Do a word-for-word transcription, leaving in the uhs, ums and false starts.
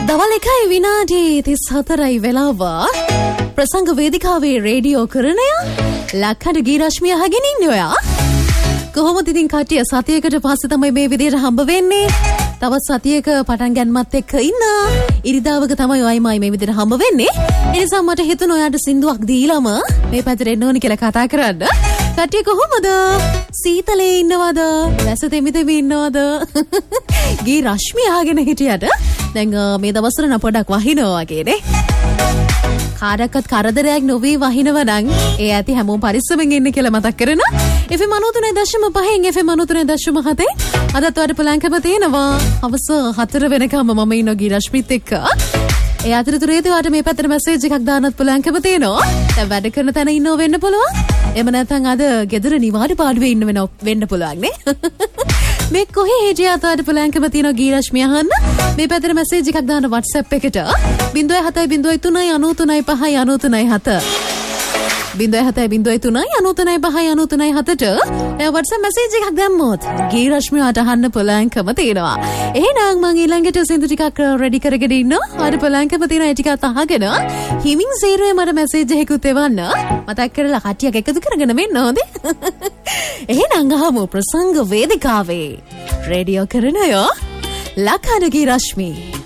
දවල් එකයි විනාඩි තිස් හතරයි වෙලාව ප්‍රසංග වේදිකාවේ රේඩියෝ කරණය ලක්හඬ ගී රශ්මිය අහගෙන ඉන්නේ ඔයා. කොහොමද ඉතින් කට්ටිය සතියකට පස්සේ තමයි මේ විදියට හම්බ වෙන්නේ. තවත් සතියක පටන් ගන්නමත් එක්ක ඉන්න. ඉරිදාවක තමයි ඔයමයි මේ විදියට හම්බ වෙන්නේ. ඒ නිසා මට හිතුණා ඔයාට සින්දුවක් දීලාම මේ පැත්තට එන්න ඕනි කියලා කතා කරන්න. කට්ටිය කොහොමද? සීතලේ ඉන්නවද? වැස තෙමි තෙමි ඉන්නවද? ගී රශ්මිය අහගෙන හිටියට දැන් මේ දවස්වල නම් පොඩක් වහිනවා වගේනේ. කාටවත් කරදරයක් නොවී වහිනවා නම් ඒ ඇති හැමෝම පරිස්සමෙන් ඉන්න කියලා මතක් කරනවා. එෆ් එම් නවය තුන දශම පහෙන් එෆ් එම් නවය තුන දශම හතේ අදත් වඩ පලංකම තියෙනවා. හවස හතර වෙනකම් මම ඉන්න ගී රශ්මිත් එක්ක. ඒ අතරතුරේදී වාට මේ පැත්තට මැසේජ් එකක් දාන්නත් පලංකම තියෙනවා. දැන් වැඩ කරන තැන ඉන්නව වෙන්න පුළුවන්. එහෙම නැත්නම් අද ගෙදර නිවාඩු පාඩුවේ ඉන්න වෙන වෙන්න පුළුවන් නේ. මේ කොහේ හිටියත් වාට පලංකම තියෙනවා ගී රශ්මිය අහන්න. මේ පැත්තට මැසේජ් එකක් දාන්න WhatsApp එකට ज़ीरो सात ज़ीरो ज़ीरो तीन नौ तीन पाँच नौ तीन सात ज़ीरो सात ज़ीरो ज़ीरो तीन नौ तीन पाँच नौ तीन सात ට WhatsApp message එකක් දැම්මොත් ගී රශ්මියට අහන්න පුළුවන්කම තියෙනවා. එහෙනම් මම ඊළඟට සින්දු ටිකක් රෙඩි කරගෙන ඉන්නවා. ආඩ පුළුවන්කම තියෙන ඒ ටිකත් අහගෙන හිමින් සීරුවේ මට message එකකුත් එවන්න. මතක් කරලා කට්ටියක් එකතු කරගෙන මෙන්න හොඳේ. එහෙනම් අහමු ප්‍රසංග වේදිකාවේ රේඩියෝ කරණය ලක්හඬ ගී රශ්මි.